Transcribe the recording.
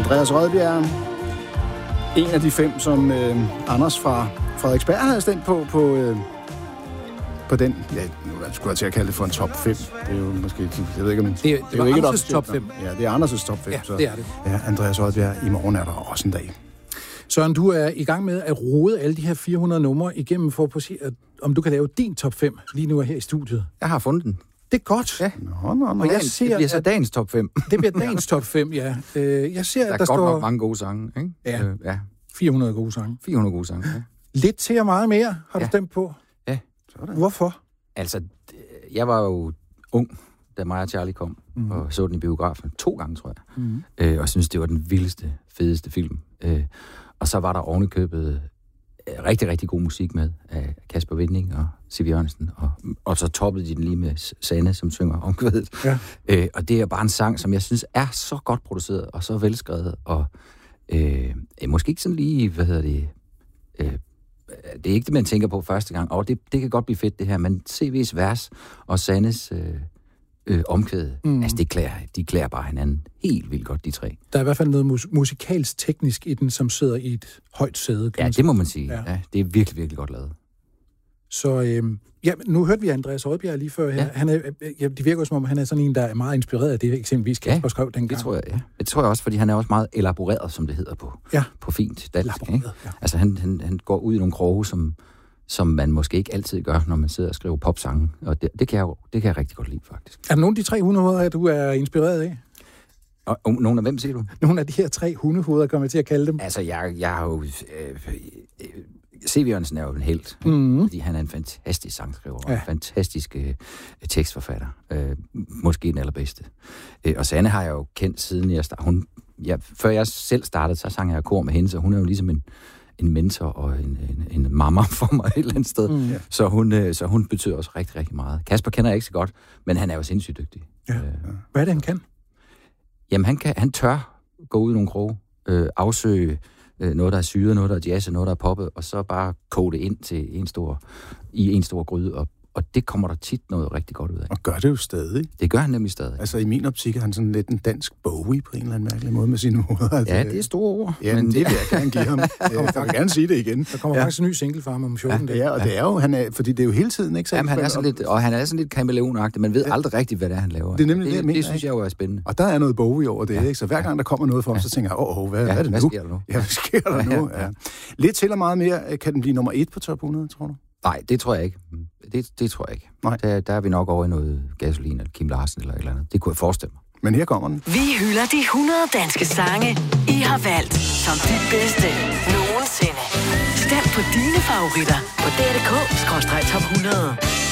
Andreas Rødbjerg. En af de 5, som Anders fra Frederiksberg havde stemt på den. Ja, nu skulle jeg til at kalde det for en top 5. Det er jo måske... Jeg ved ikke, om det er jo ikke Anders' top 5. Ja, det er Anders' top 5. Ja, så. Det er det. Ja, Andreas Rødbjerg, i morgen er der også en dag. Søren, du er i gang med at rode alle de her 400 numre igennem for at se, om du kan lave din top 5 lige nu her i studiet. Jeg har fundet den. Det er godt. Ja. Nå. Og jeg ser, det bliver så dagens top 5. Det bliver dagens top 5, ja. Jeg ser, der er godt nok mange gode sange, ikke? Ja. 400 gode sange. 400 gode sange, ja. Lidt til og meget mere har du stemt på. Ja. Sådan. Hvorfor? Altså, jeg var jo ung, da mig og Charlie kom, og så den i biografen 2 gange, tror jeg. Og synes det var den vildeste, fedeste film. Og så var der ovenikøbet rigtig, rigtig god musik med af Kasper Winding og Siv Jørgensen. Og så toppede de den lige med Sanne, som synger omkvædet. Ja. Og det er bare en sang, som jeg synes er så godt produceret og så velskrevet. Og måske ikke sådan lige, det er ikke det, man tænker på første gang. Det kan godt blive fedt, det her. Men CV's vers og Sannes omkvæd, altså de klæder bare hinanden helt vildt godt, de 3. Der er i hvert fald noget musikalsk teknisk i den, som sidder i et højt sæde. Ja, det må man sige. Ja, det er virkelig, virkelig godt lavet. Så nu hørte vi Andreas Rødbjerg lige før her. Ja. Det virker som om, han er sådan en, der er meget inspireret af det, eksempelvis Kasper skrev dengang. Det tror jeg, ja. Det tror jeg også, fordi han er også meget elaboreret, som det hedder på fint dansk. Ikke? Ja. Altså, han går ud i nogle kroge, som man måske ikke altid gør, når man sidder og skriver popsange. Og det kan jeg rigtig godt lide, faktisk. Er der nogle af de 3 hundehoveder, du er inspireret af? Og nogle af hvem, siger du? Nogle af de her 3 hundehoveder, kommer jeg til at kalde dem. Altså, jeg har jo... C.V. Jørgensen er jo en helt, fordi han er en fantastisk sangskriver og en fantastisk tekstforfatter. Måske den allerbedste. Og Sanne har jeg jo kendt siden jeg startede. Før jeg selv startede, så sang jeg kor med hende, så hun er jo ligesom en mentor og en mamma for mig et eller andet sted. Så hun betyder også rigtig, rigtig meget. Kasper kender jeg ikke så godt, men han er jo sindssygt dygtig. Ja. Hvad er det, han kan? Jamen, han tør gå ud i nogle kroge, afsøge noget, der er syret, noget, der er jazz, noget, der er poppet, og så bare koge det ind til en stor gryde, og det kommer der tit noget rigtig godt ud af. Og gør det jo stadig. Det gør han nemlig stadig. Altså i min optik er han sådan lidt en dansk Bowie på en eller anden mærkelig måde med sine hoveder. Altså, ja, det er store ord. Ja, men det vil jeg gerne give ham. Jeg vil gerne sige det igen. Der kommer faktisk en ny single fra ham om 14 dage. Ja, og det er jo, fordi det er jo hele tiden, ikke? Jamen, han er sådan lidt kameleonagtig. Man ved aldrig rigtigt, hvad det er, han laver. Det er nemlig det synes jeg jo er spændende. Og der er noget Bowie over det, ikke? Så hver gang der kommer noget for ham, så tænker jeg, hvad er det nu? Hvad sker der nu? Ja, hvad sker der nu? Ja. Lidt til og meget mere. Kan den blive nummer 1 på top 100, tror du? Nej, det tror jeg ikke. Det tror jeg ikke. Nej. Der er vi nok over i noget Gasolin eller Kim Larsen eller et eller andet. Det kunne jeg forestille mig. Men her kommer den. Vi hylder de 100 danske sange, I har valgt som de bedste nogensinde. Stem på dine favoritter på DRK/top 100.